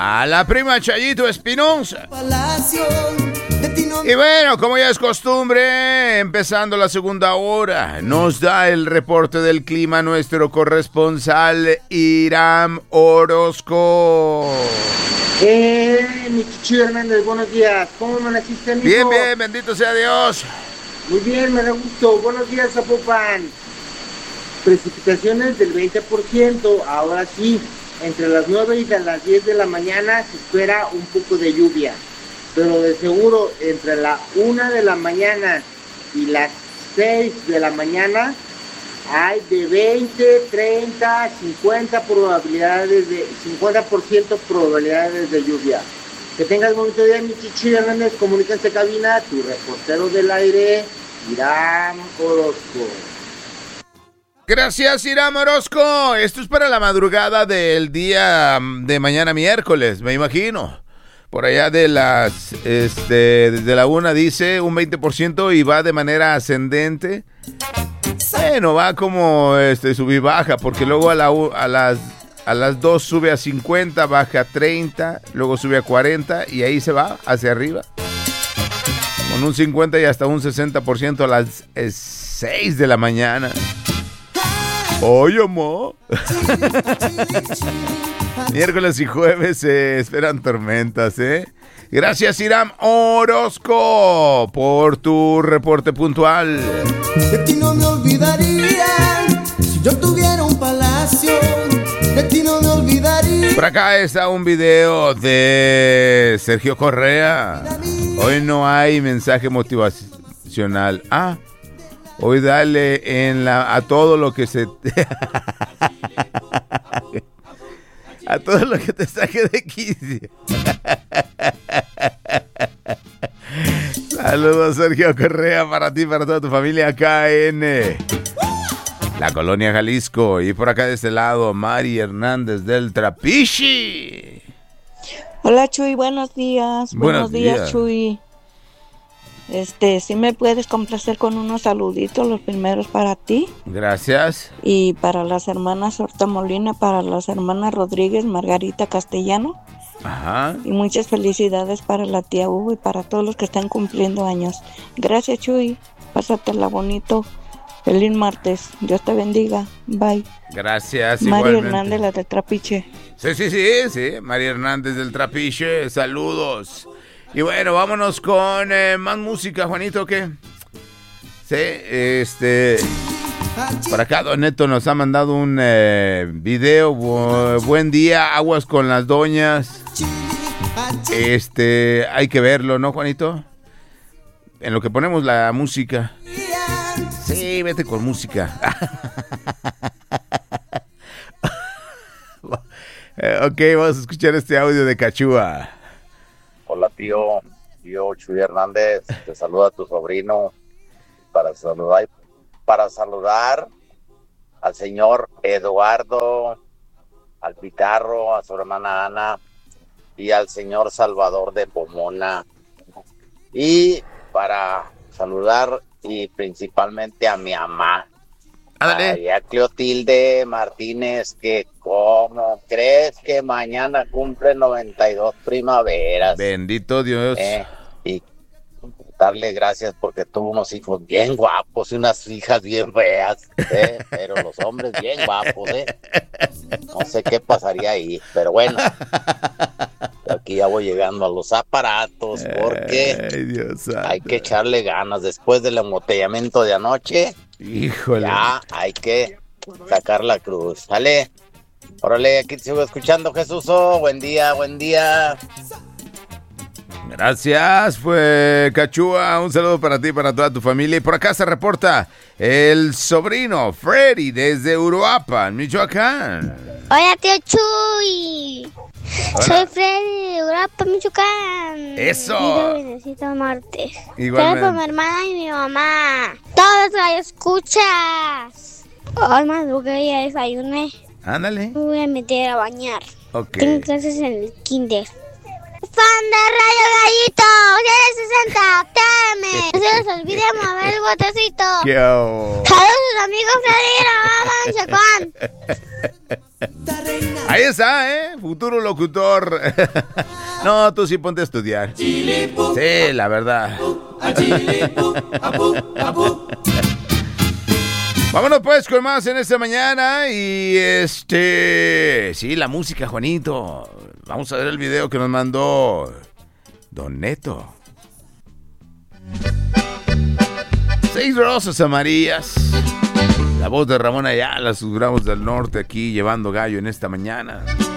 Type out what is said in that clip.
a la prima Chayito Espinosa. Y bueno, como ya es costumbre, empezando la segunda hora, nos da el reporte del clima nuestro corresponsal Hiram Orozco. Mi Chichi Hernández, buenos días. ¿Cómo amaneciste, amigo? Bien, bien, bendito sea Dios. Muy bien, me da gusto. Buenos días, Zapopan. Precipitaciones del 20%. Ahora sí, entre las 9 y las 10 de la mañana se espera un poco de lluvia. Pero de seguro, entre la 1 de la mañana y las 6 de la mañana, hay de 20, 30, 50% probabilidades de lluvia. Que tengas bonito día, mi Chichi Hernández. Comuníquense cabina, tu reportero del aire, Hiram Orozco. Gracias, Hiram Orozco. Esto es para la madrugada del día de mañana miércoles, me imagino. Por allá de las, desde la 1 dice un 20% y va de manera ascendente. Bueno, va como sub y baja, porque luego a las 2 sube a 50, baja a 30, luego sube a 40 y ahí se va hacia arriba. Con un 50 y hasta un 60% a las 6 de la mañana. Oye, mo. Miércoles y jueves se esperan tormentas, ¿eh? Gracias, Hiram Orozco, por tu reporte puntual. De ti no me olvidaría si yo tuviera un palacio. De ti no me olvidaría. Por acá está un video de Sergio Correa. Hoy no hay mensaje motivacional. Hoy dale a todo lo que se... a todo lo que te saque de quicio. Saludos, Sergio Correa, para ti, para toda tu familia acá en la colonia Jalisco. Y por acá de este lado, Mari Hernández del Trapiche. Hola, Chuy, buenos días. Buenos días, Chuy. Si me puedes complacer con unos saluditos, los primeros para ti. Gracias. Y para las hermanas Horta Molina, para las hermanas Rodríguez, Margarita Castellano. Ajá. Y muchas felicidades para la tía Hugo y para todos los que están cumpliendo años. Gracias, Chuy. Pásatela bonito. Feliz martes. Dios te bendiga. Bye. Gracias, María igualmente. Hernández, la del Trapiche. Sí. María Hernández del Trapiche. Saludos. Y bueno, vámonos con más música, Juanito, ¿qué? Sí, por acá Don Neto nos ha mandado un video. Buen día, aguas con las doñas. Hay que verlo, ¿no, Juanito? En lo que ponemos la música. Sí, vete con música. Ok, vamos a escuchar este audio de Cachúa. Hola, tío Chuy Hernández, te saluda tu sobrino para saludar al señor Eduardo, al Pitarro, a su hermana Ana y al señor Salvador de Pomona, y para saludar y principalmente a mi mamá, a Cleotilde Martínez, que ¿cómo crees que mañana cumple 92 primaveras? Bendito Dios. Y darle gracias porque tuvo unos hijos bien guapos y unas hijas bien feas, pero los hombres bien guapos, No sé qué pasaría ahí, pero bueno, aquí ya voy llegando a los aparatos porque hay que echarle ganas después del embotellamiento de anoche. Híjole. Ya hay que sacar la cruz, ¿sale? Órale, aquí te sigo escuchando, Jesús. Buen día. Gracias, fue Cachúa. Un saludo para ti y para toda tu familia. Y por acá se reporta el sobrino Freddy desde Uruapan, Michoacán. Hola, tío Chuy. Hola. Soy Freddy de Uruapan, Michoacán. ¡Eso! Necesito martes. Igualmente. Para mi hermana y mi mamá. Todos las escuchas. Hoy madrugué y ya desayuné. Ándale. Me voy a meter a bañar. Ok. Tengo clases en el kinder. Fan de Radio Gallito, 060, teme. No se les olvide mover el botecito. ¡Qué hago! Saludos, amigos Freddy, Juan. Ahí está, futuro locutor. No, tú sí ponte a estudiar. Sí, la verdad. Vámonos pues con más en esta mañana. Y sí, la música, Juanito. Vamos a ver el video que nos mandó Don Neto. 6 rosas amarillas. La voz de Ramón Ayala, sus Bravos del Norte aquí llevando gallo en esta mañana.